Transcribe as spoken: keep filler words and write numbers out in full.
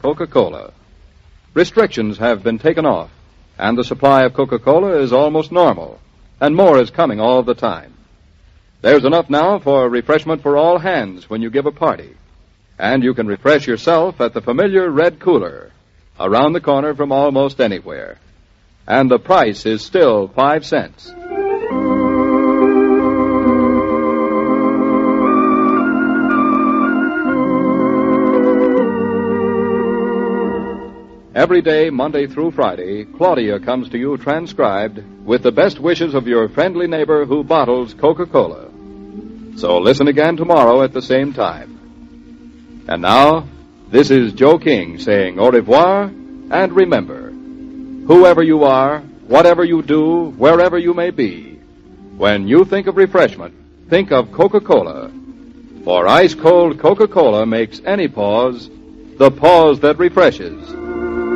Coca-Cola. Restrictions have been taken off, and the supply of Coca-Cola is almost normal, and more is coming all the time. There's enough now for refreshment for all hands when you give a party, and you can refresh yourself at the familiar red cooler, around the corner from almost anywhere. And the price is still five cents. Every day, Monday through Friday, Claudia comes to you transcribed with the best wishes of your friendly neighbor who bottles Coca-Cola. So listen again tomorrow at the same time. And now, this is Joe King saying au revoir, and remember, whoever you are, whatever you do, wherever you may be, when you think of refreshment, think of Coca-Cola. For ice-cold Coca-Cola makes any pause the pause that refreshes.